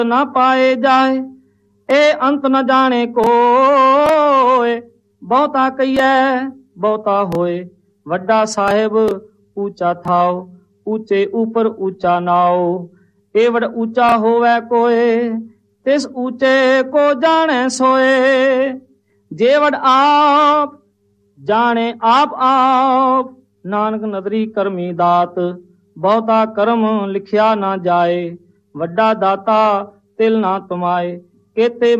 ਨਾ ਪਾਏ ਜਾਏ, ਇਹ ਅੰਤ ਨ ਜਾਣੇ ਕੋਏ। ਬਹੁਤਾ ਕਹੀਐ ਬਹੁਤਾ ਹੋਏ, ਵੱਡਾ ਸਾਹਿਬ ਊਚਾ ਥਾਓ, ਊਚੇ ਉਪਰ ਊਚਾ ਨਾਓ। ਇਹ ਵਡ ਊਚਾ ਹੋਵੇ ਕੋਏ, ਤਿਸ ਊਚੇ ਕੋ ਜਾਣੇ ਸੋਏ। ਜੇ ਵਡ ਆਪ ਜਾਣੇ ਆਪ ਆਪ, ਨਾਨਕ ਨਦਰੀ ਕਰਮੀ ਦਾਤ। ਬਹੁਤਾ ਕਰਮ ਲਿਖਿਆ ਨਾ ਜਾਏ, ਵੱਡਾ ਦਾਤਾ ਤਿਲ ਨਾ ਤੁਮਾਏ। ਕੇਤੇ